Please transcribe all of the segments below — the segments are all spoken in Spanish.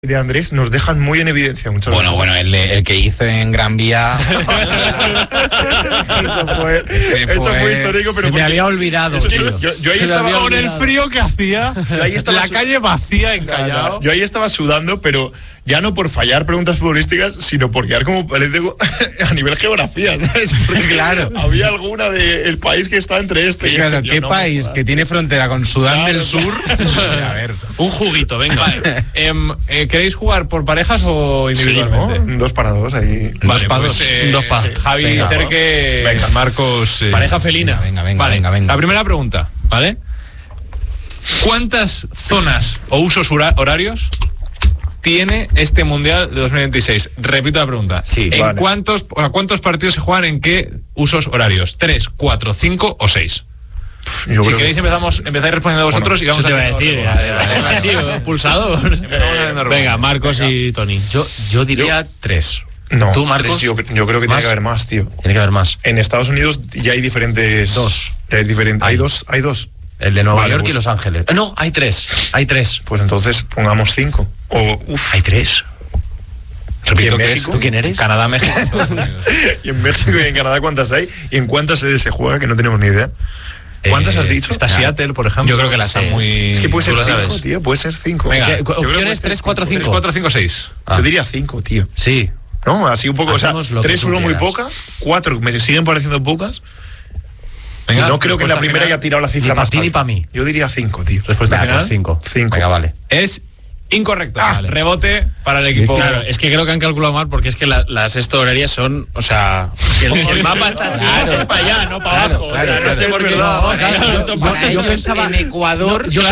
de Andrés nos dejan muy en evidencia muchas veces. Bueno, el que hizo en Gran Vía. Eso fue histórico, pero se me había olvidado. Es que yo ahí estaba con el frío que hacía, la calle vacía en Callao. Yo ahí estaba sudando, pero ya no por fallar preguntas futbolísticas, sino por quedar como a nivel geografía, ¿sabes? Porque claro, había alguna del país que está entre este y claro, este. ¿qué país que tiene frontera con Sudán del Sur? A ver, un juguito, venga. ¿Queréis jugar por parejas o individualmente? Sí, ¿no? 2 para 2 ahí. Vale, 2 para 2. 2 para. Javi, venga, Cerque, venga. Marcos. Pareja felina. Venga. La primera pregunta, ¿vale? ¿Cuántas zonas o usos horarios tiene este Mundial de 2026? Repito la pregunta. Sí, ¿En cuántos partidos se juegan en qué usos horarios? ¿3, 4, 5 o 6? Si queréis empezáis respondiendo vosotros y vamos a decir. Así, pulsador. Venga, Marcos y Tony. Yo diría 3. No, ¿tú, Marcos? 3, yo creo que tiene que haber más, tío. Tiene que haber más. En Estados Unidos ya hay diferentes. 2. Hay dos. El de Nueva York y Los Ángeles. No, hay 3. Pues entonces pongamos 5. Hay 3. Repito, ¿tú quién eres? Canadá, México. Y en México y en Canadá, ¿cuántas hay? ¿Y en cuántas sedes se juega? Que no tenemos ni idea. ¿Cuántas has dicho? Está Seattle, por ejemplo. Yo creo que las hay muy... Es que puede ser 5, tío. Puede ser 5. Venga, opciones 3, 4, 5. 3, 4, 5, 6. Yo diría 5, tío. Sí. ¿No? Así un poco, hacemos, o sea, 3 son muy pocas, 4 me siguen pareciendo pocas. Venga, y no creo que en la primera haya tirado la cifra más alta. Ni para mí. Yo diría 5, tío. Respuesta final. 5. Venga, vale. Es incorrecto. Vale. Rebote para el equipo. Claro, es que creo que han calculado mal porque es que las horarias son, o sea, el mapa está así, es para allá, no para abajo. Claro, no sé por qué. Yo pensaba en Ecuador. Yo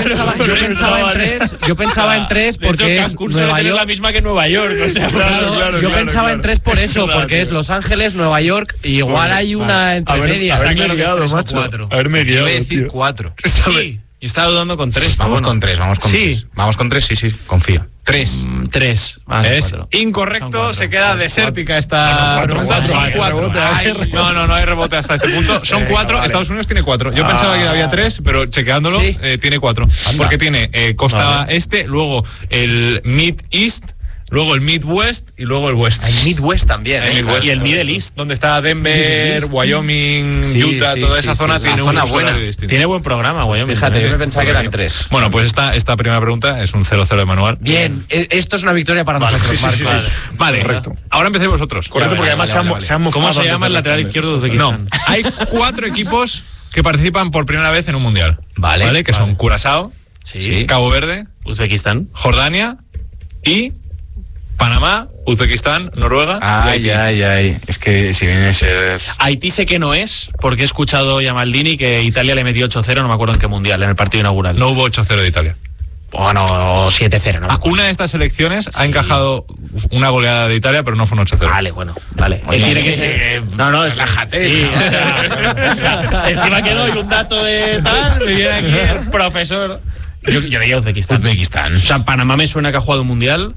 pensaba en 3 porque es Nueva York. La misma que Nueva York, o sea, yo pensaba en 3 por eso, porque es Los Ángeles, Nueva York y igual hay una entre medias. Haberme guiado, macho. Haberme guiado. Yo voy a decir 4. Sí. Y estaba dudando con 3. Vamos con 3. Sí. Vamos con 3, sí, confío. 3. 3. Es incorrecto, se queda desértica esta pregunta. Son 4. No hay rebote hasta este punto. Son 4, vale. Estados Unidos tiene 4. Yo pensaba que había 3, pero chequeándolo, tiene 4. Porque tiene costa este, luego el Mid-East, luego el Midwest y luego el West. El Midwest también, Midwest. Y el Middle East, donde está Denver, Wyoming, Utah, toda esa zona tiene una buena. Tiene buen programa, Wyoming. Fíjate, yo me pensaba que eran 3. Bueno, pues esta primera pregunta es un 0-0 de manual. Bien, esto es una victoria para nosotros, Marcos. Sí. Vale, correcto. Ahora empecéis vosotros. Correcto, porque además se han mofado. ¿Cómo se llama el lateral izquierdo de Uzbekistán? No, hay 4 equipos que participan por primera vez en un mundial. Vale. Que son Curazao, Cabo Verde, Uzbekistán, Jordania y Panamá, Uzbekistán, Noruega. Ay. Es que si viene a ser... Haití sé que no es, porque he escuchado a Maldini que Italia le metió 8-0, no me acuerdo en qué mundial, en el partido inaugural. No hubo 8-0 de Italia. Bueno, 7-0, ¿no? Una de estas selecciones ha encajado una goleada de Italia, pero no fue un 8-0. Vale. Tiene que ser... No, es la jate. Sí, o sea, encima que doy un dato de tal, me viene aquí el profesor. Yo diría Uzbekistán. O sea, Panamá me suena que ha jugado un mundial.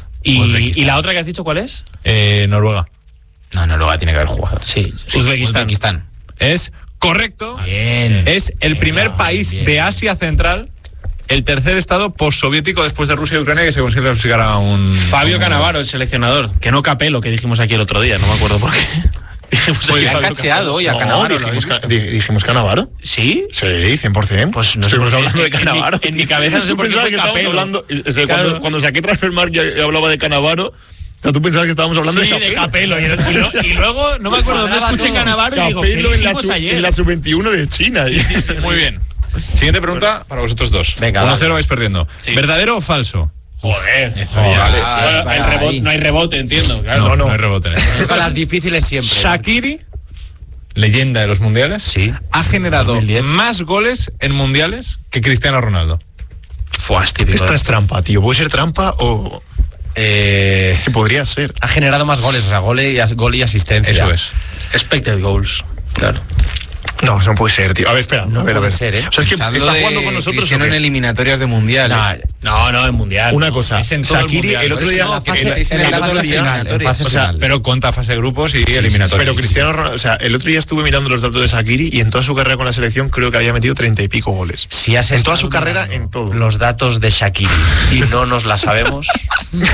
¿Y la otra que has dicho cuál es? Noruega. No, Noruega tiene que haber jugado. Sí. Uzbekistán. Es correcto. Bien. Es el primer país de Asia Central, el tercer estado postsoviético después de Rusia y Ucrania que se consigue clasificar a un... Fabio Cannavaro, el seleccionador. Que no Capello, que dijimos aquí el otro día, no me acuerdo por qué. Pues han cacheado hoy a Cannavaro. ¿Dijimos Cannavaro? ¿Sí? Sí, 100%. Pues no estuvimos hablando de Cannavaro. En mi cabeza no sé por qué fue Capello. Hablando, cuando saqué Transfermarkt ya hablaba de Cannavaro. O sea, tú pensabas que estábamos hablando de Capello. Y luego no me acuerdo dónde escuché Cannavaro y digo, Capello en la sub-21 de China. Sí. Muy bien. Siguiente pregunta para vosotros dos. Venga, 1-0 vais perdiendo. Sí. ¿Verdadero o falso? Joder, vale. No hay rebote, entiendo. Claro. No hay rebote. Con las difíciles siempre. Shaqiri, leyenda de los mundiales, ha generado 2010. más goles en mundiales que Cristiano Ronaldo. Esta es trampa, tío. ¿Puede ser trampa o...? Que podría ser. Ha generado más goles, o sea, gol y asistencia. Eso es. Expected goals. Claro. No, eso no puede ser, tío. A ver, espera. No a ver. puede ser, ¿eh? O sea, es que está jugando con nosotros. En eliminatorias de mundial. No, en mundial. Una cosa. Shaqiri el otro día. Pero conta fase de grupos y eliminatorias. Pero Cristiano Ronaldo, o sea, el otro día estuve mirando los datos de Shaqiri y en toda su carrera con la selección creo que había metido 30 y pico goles. Si has en toda su carrera, en todo. Los datos de Shaqiri y no nos la sabemos.